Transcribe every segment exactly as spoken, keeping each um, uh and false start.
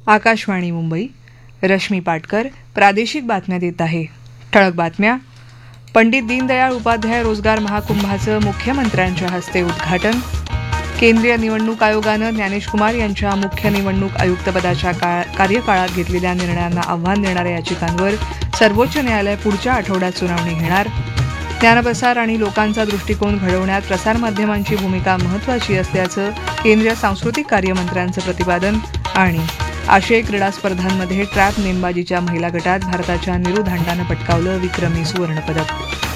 आकाशवाणी मुंबई. रश्मी पाटकर प्रादेशिक बातम्या देत आहे. ठळक बातम्या. पंडित दीनदयाळ उपाध्याय रोजगार महाकुंभाचं मुख्यमंत्र्यांच्या हस्ते उद्घाटन. केंद्रीय निवडणूक आयोगानं ज्ञानेश कुमार यांच्या मुख्य निवडणूक आयुक्तपदाच्या कार्यकाळात घेतलेल्या निर्णयांना आव्हान देणाऱ्या याचिकांवर सर्वोच्च न्यायालय पुढच्या आठवड्यात सुनावणी घेणार. ज्ञानप्रसार आणि लोकांचा दृष्टिकोन घडवण्यात प्रसारमाध्यमांची भूमिका महत्त्वाची असल्याचं केंद्रीय सांस्कृतिक कार्यमंत्र्यांचं प्रतिपादन. आणि आशियाई क्रीडा स्पर्धांमध्ये ट्रॅप नेमबाजीच्या महिला गटात भारताच्या नीरू धांडानं पटकावलं विक्रमी सुवर्णपदक.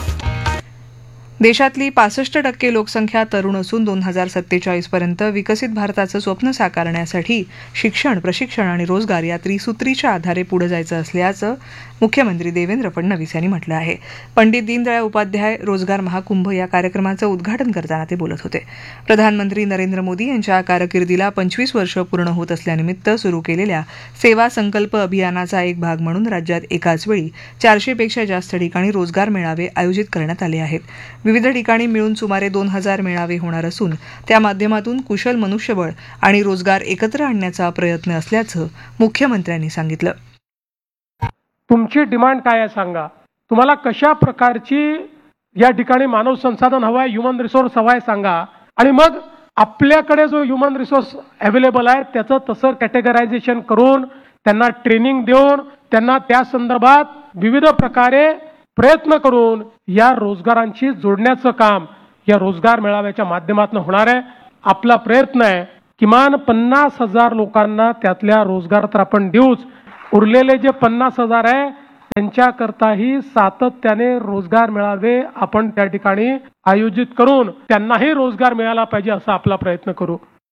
देशातली पासष्ट टक्के लोकसंख्या तरुण असून दोन हजार सत्तेचाळीसपर्यंत विकसित भारताचं स्वप्न साकारण्यासाठी शिक्षण, प्रशिक्षण आणि रोजगार या त्रिसूत्रीच्या आधारे पुढे जायचं असल्याचं मुख्यमंत्री देवेंद्र फडणवीस यांनी म्हटलं आहे. पंडित दीनदयाळ उपाध्याय रोजगार महाकुंभ या कार्यक्रमाचं उद्घाटन करताना ते बोलत होते. प्रधानमंत्री नरेंद्र मोदी यांच्या कारकिर्दीला पंचवीस वर्ष पूर्ण होत असल्यानिमित्त सुरू केलेल्या सेवा संकल्प अभियानाचा एक भाग म्हणून राज्यात एकाच वेळी चारशेपेक्षा जास्त ठिकाणी रोजगार मेळावे आयोजित करण्यात आले आहेत. विविध ठिकाणी मिळून सुमारे दोन हजार मेळावे होणार असून त्या माध्यमातून कुशल मनुष्यबळ आणि रोजगार एकत्र आणण्याचा प्रयत्न असल्याचं मुख्यमंत्र्यांनी सांगितलं. तुमची डिमांड काय आहे सांगा. तुम्हाला कशा प्रकारची या ठिकाणी मानव संसाधन हवं आहे, ह्युमन रिसोर्स हवा आहे सांगा. आणि मग आपल्याकडे जो ह्युमन रिसोर्स अवेलेबल आहे त्याचं तसं कॅटेगरायझेशन करून त्यांना ट्रेनिंग देऊन त्यांना त्या संदर्भात विविध प्रकारे प्रयत्न करून या रोजगारांशी जोडण्याचं काम या रोजगार मेळाव्याच्या माध्यमातून होणार आहे. आपला प्रयत्न आहे किमान पन्नास हजार लोकांना त्यातल्या रोजगार तर आपण देऊच, उरलेले जे पन्नास हजार आहे त्यांच्याकरताही सातत्याने रोजगार मेळावे आपण त्या ठिकाणी आयोजित करून त्यांनाही रोजगार मिळाला पाहिजे असा आपला प्रयत्न करू.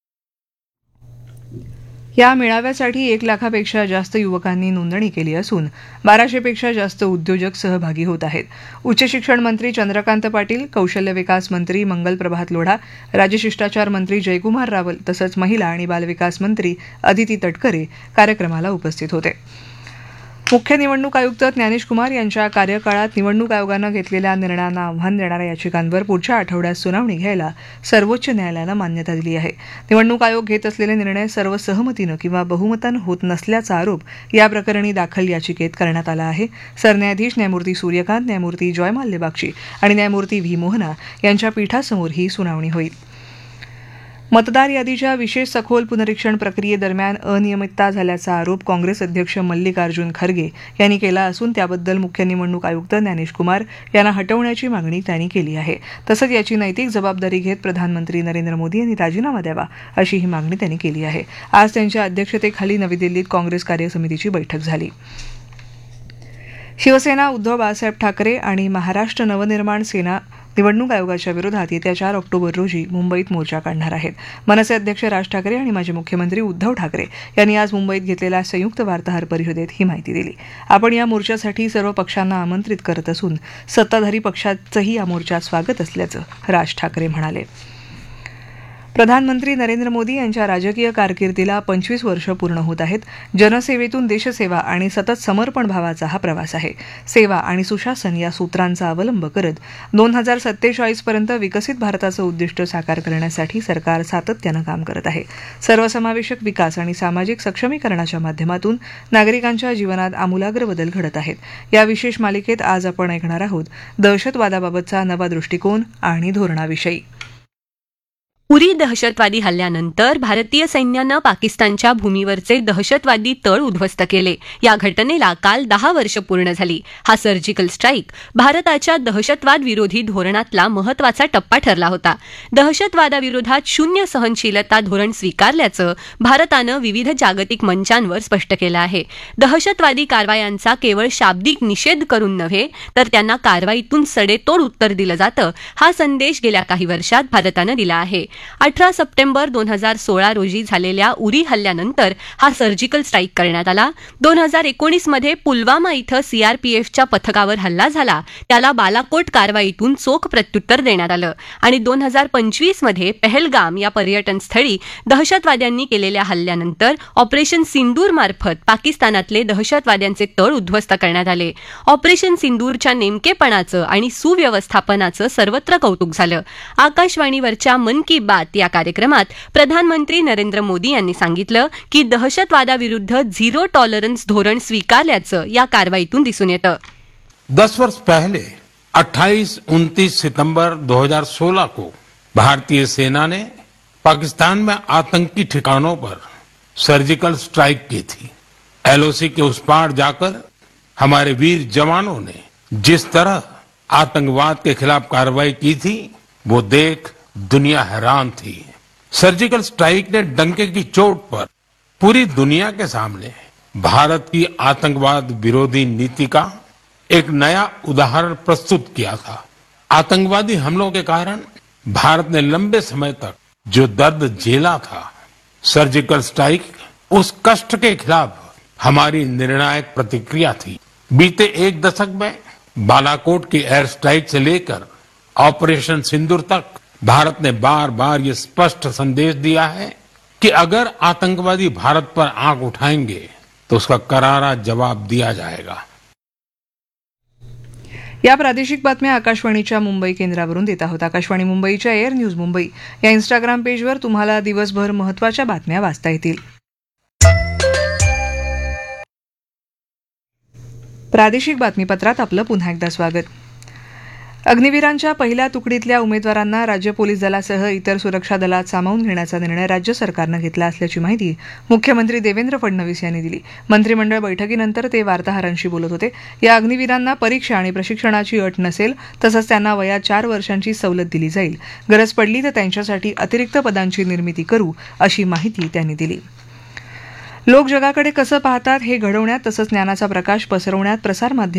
या मेळाव्यासाठी एक लाखापेक्षा जास्त युवकांनी नोंदणी केली असून बाराशेपेक्षा जास्त उद्योजक सहभागी होत आहेत. उच्च शिक्षण मंत्री चंद्रकांत पाटील, कौशल्य विकास मंत्री मंगल प्रभात लोढा, राज्यशिष्टाचार मंत्री जयकुमार रावल तसंच महिला आणि बालविकास मंत्री अदिती तटकरे कार्यक्रमाला उपस्थित होते. मुख्य निवडणूक आयुक्त ज्ञानेश कुमार यांच्या कार्यकाळात निवडणूक आयोगानं घेतलेल्या निर्णयांना आव्हान देणाऱ्या याचिकांवर पुढच्या आठवड्यात सुनावणी घ्यायला सर्वोच्च न्यायालयानं मान्यता दिली आहे. निवडणूक आयोग घेत असलेले निर्णय सर्व सहमतीनं किंवा बहुमतानं होत नसल्याचा आरोप या प्रकरणी दाखल याचिकेत करण्यात आला आहे. सरन्यायाधीश न्यायमूर्ती सूर्यकांत, न्यायमूर्ती जॉयमाल्य बाक्षी आणि न्यायमूर्ती व्ही मोहना यांच्या पीठासमोर ही सुनावणी होईल. मतदार यादीच्या विशेष सखोल पुनरीक्षण प्रक्रियेदरम्यान अनियमितता झाल्याचा आरोप काँग्रेस अध्यक्ष मल्लिकार्जुन खरगे यांनी केला असून त्याबद्दल मुख्य निवडणूक आयुक्त ज्ञानेश कुमार यांना हटवण्याची मागणी त्यांनी केली आहे. तसंच याची नैतिक जबाबदारी घेत प्रधानमंत्री नरेंद्र मोदी यांनी राजीनामा द्यावा अशी ही मागणी त्यांनी केली आहे. आज त्यांच्या अध्यक्षतेखाली नवी दिल्लीत काँग्रेस कार्यसमितीची बैठक झाली. शिवसेना, उद्धव बाळासाहेब ठाकरे आणि महाराष्ट्र नवनिर्माण सेना निवडणूक आयोगाच्या विरोधात येत्या चार ऑक्टोबर रोजी मुंबईत मोर्चा काढणार आहेत. मनसे अध्यक्ष राज ठाकरे आणि माजी मुख्यमंत्री उद्धव ठाकरे यांनी आज मुंबईत घेतलेल्या संयुक्त वार्ताहर परिषदेत ही माहिती दिली. आपण या मोर्चासाठी सर्व पक्षांना आमंत्रित करत असून सत्ताधारी पक्षाचंही या मोर्चात स्वागत असल्याचं राज ठाकरे म्हणाले. प्रधानमंत्री नरेंद्र मोदी यांच्या राजकीय कारकिर्दीला पंचवीस वर्ष पूर्ण होत आहेत. जनसेवेतून देशसेवा आणि सतत समर्पण भावाचा हा प्रवास आहे. सेवा आणि सुशासन या सूत्रांचा अवलंब करत दोन हजार सत्तेचाळीसपर्यंत विकसित भारताचं उद्दिष्ट साकार करण्यासाठी सरकार सातत्यानं काम करत आहे. सर्वसमावेशक विकास आणि सामाजिक सक्षमीकरणाच्या माध्यमातून नागरिकांच्या जीवनात आमूलाग्र बदल घडत आहेत. या विशेष मालिकेत आज आपण ऐकणार आहोत दहशतवादाबाबतचा नवा दृष्टिकोन आणि धोरणाविषयी. उरी दहशतवादी हल्ल्यानंतर भारतीय सैन्यानं पाकिस्तानच्या भूमीवरचे दहशतवादी तळ उद्ध्वस्त केले. या घटनेला काल दहा वर्ष पूर्ण झाली. हा सर्जिकल स्ट्राईक भारताच्या दहशतवाद विरोधी धोरणातला महत्वाचा टप्पा ठरला होता. दहशतवादाविरोधात शून्य सहनशीलता धोरण स्वीकारल्याचं भारतानं विविध जागतिक मंचांवर स्पष्ट केलं आहे. दहशतवादी कारवायांचा केवळ शाब्दिक निषेध करून नव्हे तर त्यांना कारवाईतून सडेतोड उत्तर दिलं जातं, हा संदेश गेल्या काही वर्षात भारतानं दिला आहे. अठरा सप्टेंबर दोन हजार सोळा रोजी झालेल्या उरी हल्ल्यानंतर हा सर्जिकल स्ट्राईक करण्यात आला. दोन हजार एकोणीस मध्ये पुलवामा इथं सीआरपीएफच्या पथकावर हल्ला झाला, त्याला बालाकोट कारवाईतून चोख प्रत्युत्तर देण्यात आलं. आणि दोन हजार पंचवीस मध्ये पहलगाम या पर्यटन स्थळी दहशतवाद्यांनी केलेल्या हल्ल्यानंतर ऑपरेशन सिंदूर मार्फत पाकिस्तानातले दहशतवाद्यांचे तळ उद्ध्वस्त करण्यात आले. ऑपरेशन सिंदूरच्या नेमकेपणाचं आणि सुव्यवस्थापनाचं सर्वत्र कौतुक झालं. आकाशवाणीवरच्या मन की की बात या कार्यक्रमात प्रधानमंत्री नरेंद्र मोदी यांनी सांगितलं की दहशतवादाविरुद्ध झिरो टॉलरन्स धोरण स्वीकारल्याचं या कारवाईतून दिसून येतं. दस वर्ष पहले अट्ठाईस उनतीस सितंबर दो हज़ार सोलह को भारतीय सेना ने पाकिस्तान में आतंकी ठिकानों पर सर्जिकल स्ट्राइक की थी. एलओसी के उस पार जाकर हमारे वीर जवानों ने जिस तरह आतंकवाद के खिलाफ कार्रवाई की थी वो देख दुनिया हैरान थी. सर्जिकल स्ट्राइक ने डंके की चोट पर पूरी दुनिया के सामने भारत की आतंकवाद विरोधी नीति का एक नया उदाहरण प्रस्तुत किया था. आतंकवादी हमलों के कारण भारत ने लंबे समय तक जो दर्द झेला था, सर्जिकल स्ट्राइक उस कष्ट के खिलाफ हमारी निर्णायक प्रतिक्रिया थी. बीते एक दशक में बालाकोट की एयर स्ट्राइक से लेकर ऑपरेशन सिंदूर तक भारत ने बार बार ये स्पष्ट संदेश दिया है कि अगर आतंकवादी भारत पर आंख उठाएंगे तो उसका करारा जवाब दिया जाएगा. या प्रादेशिक बातम्या आकाशवाणीच्या मुंबई केंद्रावरून देत आहोत. आकाशवाणी मुंबईच्या एअर न्यूज मुंबई या इन्स्टाग्राम पेजवर तुम्हाला दिवसभर महत्त्वाच्या बातम्या वाचता येतील. प्रादेशिक बातमीपत्रात आपलं पुन्हा एकदा स्वागत. अग्निवीरांच्या पहिल्या तुकडीतल्या उमेदवारांना राज्य पोलीस दलासह इतर सुरक्षा दलात सामावून घेण्याचा निर्णय राज्य सरकारनं घेतला असल्याची माहिती मुख्यमंत्री देवेंद्र फडणवीस यांनी दिली. मंत्रिमंडळ बैठकीनंतर ते वार्ताहरांशी बोलत होते. या अग्निवीरांना परीक्षा आणि प्रशिक्षणाची अट नसेल, तसंच त्यांना वयात चार वर्षांची सवलत दिली जाईल. गरज पडली तर त्यांच्यासाठी अतिरिक्त पदांची निर्मिती करू, अशी माहिती त्यांनी दिली. लोक जगाकडे कसं पाहतात हे घडवण्यात तसंच ज्ञानाचा प्रकाश पसरवण्यात प्रसारमाध्यम